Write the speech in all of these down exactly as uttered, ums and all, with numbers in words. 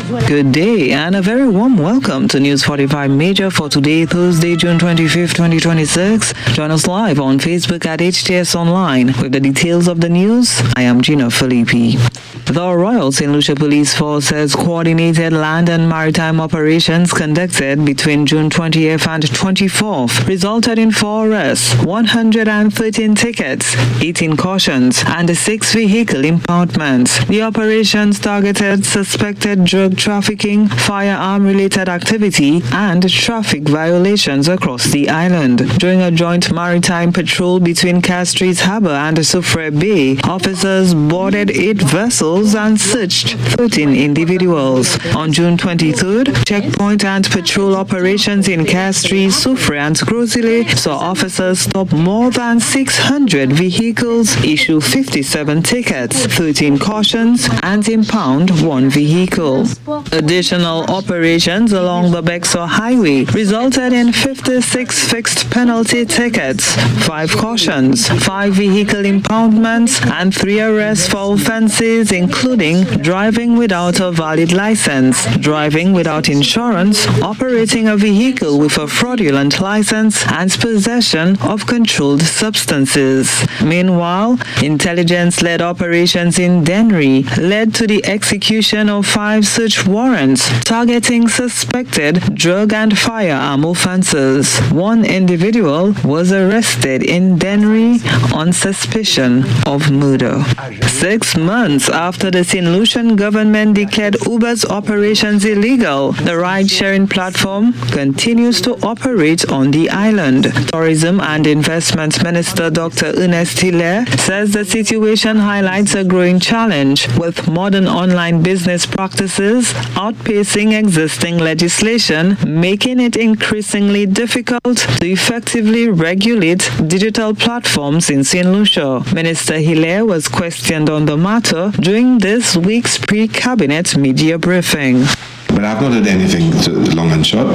Good day and a very warm welcome to News forty-five Major for today, Thursday, June twenty-fifth, twenty twenty-six. Join us live on Facebook at H T S Online. With the details of the news, I am Gina Filippi. The Royal Saint Lucia Police Force has coordinated land and maritime operations conducted between June twentieth and twenty-fourth resulted in four arrests, one hundred thirteen tickets, eighteen cautions, and six vehicle impoundments. The operations targeted suspected drug trafficking, firearm-related activity, and traffic violations across the island. During a joint maritime patrol between Castries Harbour and Soufriere Bay, officers boarded eight vessels and searched thirteen individuals. On June twenty-third, checkpoint and patrol operations in Castries, Soufriere, and Grosile saw officers stop more than six hundred vehicles, issue fifty-seven tickets, thirteen cautions, and impound one vehicle. Additional operations along the Bexar Highway resulted in fifty-six fixed penalty tickets, five cautions, five vehicle impoundments, and three arrests for offenses including driving without a valid license, driving without insurance, operating a vehicle with a fraudulent license, and possession of controlled substances. Meanwhile, intelligence-led operations in Dennery led to the execution of five search warrants targeting suspected drug and firearm offenses. One individual was arrested in Dennery on suspicion of murder. Six months after the Saint Lucian government declared Uber's operations illegal, the ride-sharing platform continues to operate on the island. Tourism and Investment Minister Doctor Ernest Hilaire says the situation highlights a growing challenge, with modern online business practices outpacing existing legislation, making it increasingly difficult to effectively regulate digital platforms in Saint Lucia. Minister Hilaire was questioned on the matter during this week's pre-cabinet media briefing. But I've not heard anything to long and short.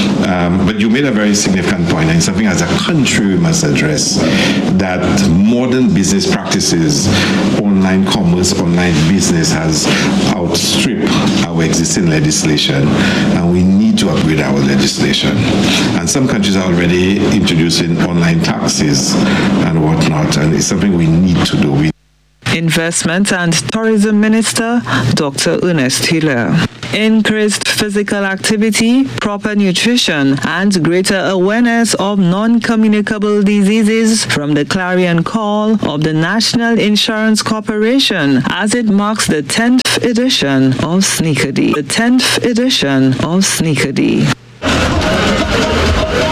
Um, but you made a very significant point, and something as a country we must address, that modern business practices, online commerce, online business has outstripped our existing legislation, and we need to upgrade our legislation. And some countries are already introducing online taxes and whatnot, and it's something we need to do. We Investment and Tourism Minister Doctor Ernest Hilaire. Increased physical activity, proper nutrition, and greater awareness of non-communicable diseases from the clarion call of the National Insurance Corporation as it marks the tenth edition of Sneakerdy. The tenth edition of Sneakerdy.